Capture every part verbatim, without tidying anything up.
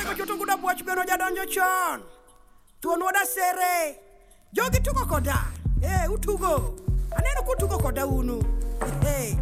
Chutuguda buach beno jadonjo chon. Tuon wada sere. Jogi tugo koda. Eh, utugo. Aneno kutugo koda unu. Hey.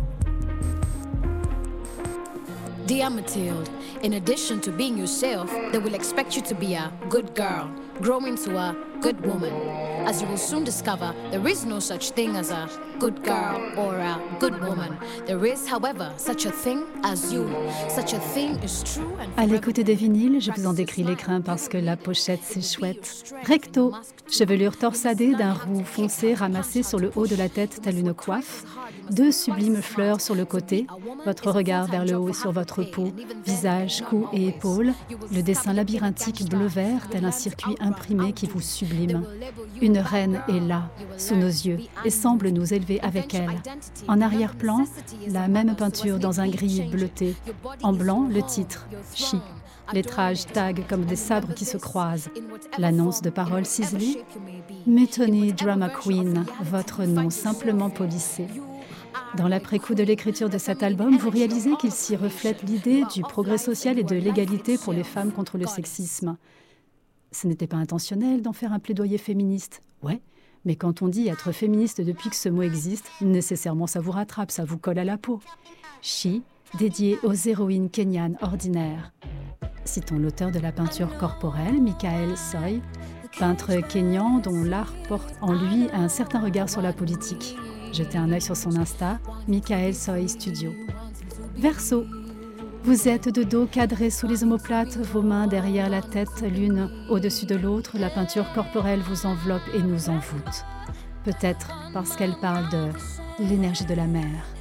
Dear Mathilde, in addition to being yourself, they will expect you to be a good girl, grow into a good woman. As you will soon discover, there is no such thing as a good girl or a good woman. There is, however, such a thing as you. Such a thing is true and À l'écoute des vinyles, je vous en décris l'écrin parce que la pochette c'est chouette. Recto, chevelure torsadée d'un roux foncé ramassé sur le haut de la tête telle une coiffe. Deux sublimes fleurs sur le côté, votre regard vers le haut et sur votre peau, visage, cou et épaules, le dessin labyrinthique bleu-vert tel un circuit imprimé qui vous sublime. Une reine est là, sous nos yeux, et semble nous élever avec elle. En arrière-plan, la même peinture dans un gris bleuté. En blanc, le titre, She. Lettrage tag comme des sabres qui se croisent. L'annonce de paroles ciselées. Methony Drama Queen, votre nom simplement polissé. Dans l'après-coup de l'écriture de cet album, vous réalisez qu'il s'y reflète l'idée du progrès social et de l'égalité pour les femmes contre le sexisme. Ce n'était pas intentionnel d'en faire un plaidoyer féministe. Ouais, mais quand on dit être féministe depuis que ce mot existe, nécessairement ça vous rattrape, ça vous colle à la peau. She, dédié aux héroïnes kenyanes ordinaires. Citons l'auteur de la peinture corporelle, Michael Soy, peintre kényan dont l'art porte en lui un certain regard sur la politique. Jetez un œil sur son Insta, Michael Soy Studio. Verseau. Vous êtes de dos cadré sous les omoplates, vos mains derrière la tête, l'une au-dessus de l'autre. La peinture corporelle vous enveloppe et nous envoûte. Peut-être parce qu'elle parle de l'énergie de la mer.